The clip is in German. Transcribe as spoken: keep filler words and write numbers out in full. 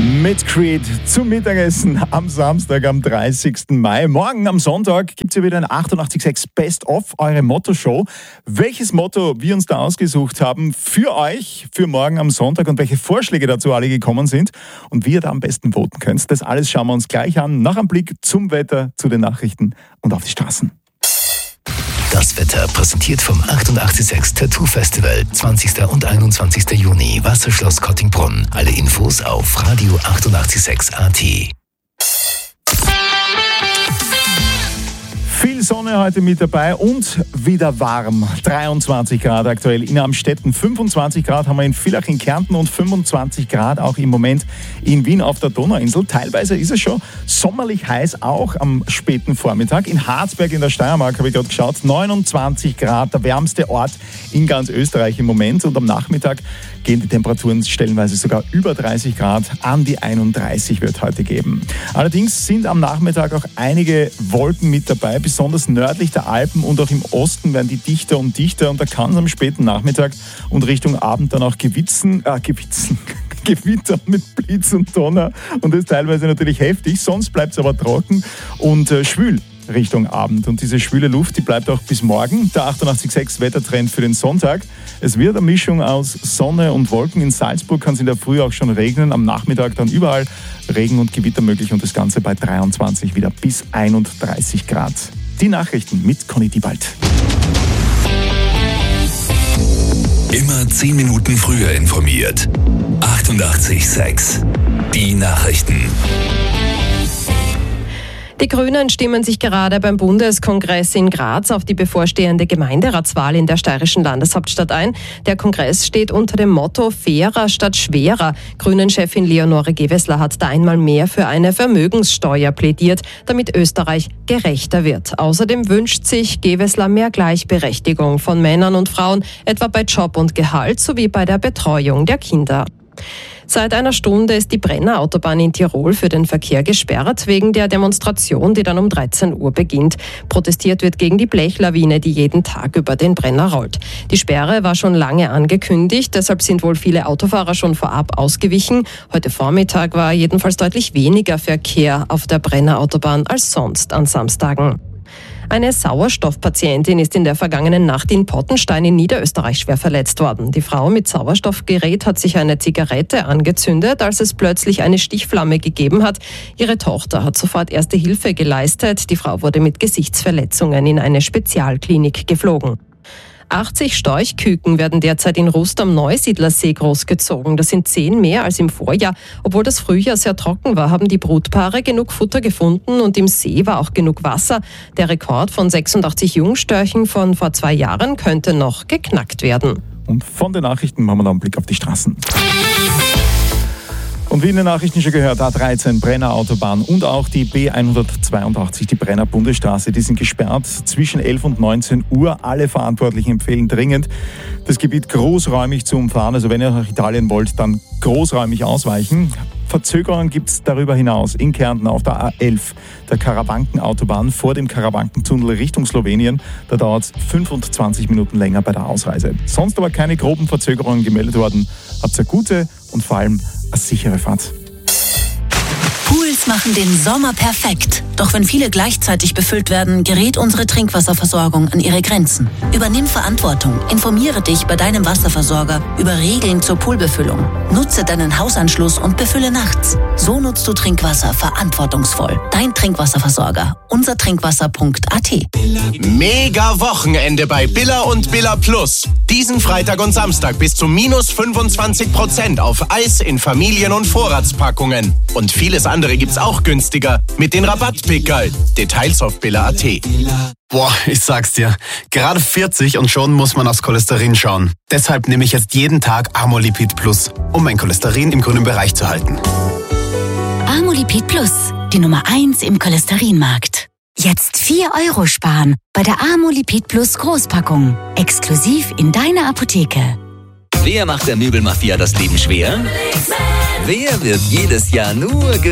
Mit Creed zum Mittagessen am Samstag, am dreißigsten Mai. Morgen am Sonntag gibt es ja wieder ein achtundachtzig Komma sechs Best-of, eure Motto-Show. Welches Motto wir uns da ausgesucht haben für euch, für morgen am Sonntag und welche Vorschläge dazu alle gekommen sind und wie ihr da am besten voten könnt, das alles schauen wir uns gleich an. Nach einem Blick zum Wetter, zu den Nachrichten und auf die Straßen. Das Wetter präsentiert vom achtundachtzig Komma sechs Tattoo Festival, zwanzigsten und einundzwanzigsten Juni, Wasserschloss Kottingbrunn. Alle Infos auf Radio achtundachtzig Komma sechs A T. Viel Sonne heute mit dabei und wieder warm. dreiundzwanzig Grad aktuell in Amstetten, fünfundzwanzig Grad haben wir in Villach in Kärnten und fünfundzwanzig Grad auch im Moment in Wien auf der Donauinsel. Teilweise ist es schon sommerlich heiß, auch am späten Vormittag. In Harzberg in der Steiermark habe ich gerade geschaut, neunundzwanzig Grad, der wärmste Ort in ganz Österreich im Moment. Und am Nachmittag gehen die Temperaturen stellenweise sogar über dreißig Grad, an die einunddreißig wird heute geben. Allerdings sind am Nachmittag auch einige Wolken mit dabei, besonders nördlich der Alpen und auch im Osten werden die dichter und dichter und da kann es am späten Nachmittag und Richtung Abend dann auch gewitzen, äh, gewitzen, Gewitter mit Blitz und Donner und das ist teilweise natürlich heftig, sonst bleibt es aber trocken und äh, schwül Richtung Abend. Und diese schwüle Luft, die bleibt auch bis morgen. Der achtundachtzig Komma sechs Wettertrend für den Sonntag. Es wird eine Mischung aus Sonne und Wolken. In Salzburg kann es in der Früh auch schon regnen. Am Nachmittag dann überall Regen und Gewitter möglich und das Ganze bei dreiundzwanzig wieder bis einunddreißig Grad. Die Nachrichten mit Conny Diebald. Immer zehn Minuten früher informiert. achtundachtzig Komma sechs. Die Nachrichten. Die Grünen stimmen sich gerade beim Bundeskongress in Graz auf die bevorstehende Gemeinderatswahl in der steirischen Landeshauptstadt ein. Der Kongress steht unter dem Motto fairer statt schwerer. Grünen-Chefin Leonore Gewessler hat da einmal mehr für eine Vermögenssteuer plädiert, damit Österreich gerechter wird. Außerdem wünscht sich Gewessler mehr Gleichberechtigung von Männern und Frauen, etwa bei Job und Gehalt sowie bei der Betreuung der Kinder. Seit einer Stunde ist die Brenner Autobahn in Tirol für den Verkehr gesperrt, wegen der Demonstration, die dann um dreizehn Uhr beginnt. Protestiert wird gegen die Blechlawine, die jeden Tag über den Brenner rollt. Die Sperre war schon lange angekündigt, deshalb sind wohl viele Autofahrer schon vorab ausgewichen. Heute Vormittag war jedenfalls deutlich weniger Verkehr auf der Brenner Autobahn als sonst an Samstagen. Eine Sauerstoffpatientin ist in der vergangenen Nacht in Pottenstein in Niederösterreich schwer verletzt worden. Die Frau mit Sauerstoffgerät hat sich eine Zigarette angezündet, als es plötzlich eine Stichflamme gegeben hat. Ihre Tochter hat sofort Erste Hilfe geleistet. Die Frau wurde mit Gesichtsverletzungen in eine Spezialklinik geflogen. achtzig Storchküken werden derzeit in Rust am Neusiedlersee großgezogen. Das sind zehn mehr als im Vorjahr. Obwohl das Frühjahr sehr trocken war, haben die Brutpaare genug Futter gefunden und im See war auch genug Wasser. Der Rekord von sechsundachtzig Jungstörchen von vor zwei Jahren könnte noch geknackt werden. Und von den Nachrichten machen wir noch einen Blick auf die Straßen. Und wie in den Nachrichten schon gehört, A dreizehn, Brenner Autobahn und auch die B hundertzweiundachtzig, die Brenner Bundesstraße, die sind gesperrt zwischen elf und neunzehn Uhr. Alle Verantwortlichen empfehlen dringend, das Gebiet großräumig zu umfahren. Also wenn ihr nach Italien wollt, dann großräumig ausweichen. Verzögerungen gibt es darüber hinaus in Kärnten auf der A elf, der Karawanken-Autobahn vor dem Karawankentunnel Richtung Slowenien. Da dauert es fünfundzwanzig Minuten länger bei der Ausreise. Sonst aber keine groben Verzögerungen gemeldet worden. Habt eine gute und vor allem eine sichere Fahrt. Pools machen den Sommer perfekt. Doch wenn viele gleichzeitig befüllt werden, gerät unsere Trinkwasserversorgung an ihre Grenzen. Übernimm Verantwortung. Informiere dich bei deinem Wasserversorger über Regeln zur Poolbefüllung. Nutze deinen Hausanschluss und befülle nachts. So nutzt du Trinkwasser verantwortungsvoll. Dein Trinkwasserversorger. unser trinkwasser punkt a t. Mega Wochenende bei Billa und Billa Plus. Diesen Freitag und Samstag bis zu minus fünfundzwanzig Prozent auf Eis in Familien- und Vorratspackungen. Und vieles andere gibt's auch günstiger mit den Rabattpickerl. Details auf billa punkt a t. Boah, ich sag's dir, gerade vierzig und schon muss man aufs Cholesterin schauen. Deshalb nehme ich jetzt jeden Tag Amolipid Plus, um mein Cholesterin im grünen Bereich zu halten. Amolipid Plus, die Nummer eins im Cholesterinmarkt. Jetzt vier Euro sparen bei der Amolipid Plus Großpackung. Exklusiv in deiner Apotheke. Wer macht der Möbelmafia das Leben schwer? Wer wird jedes Jahr nur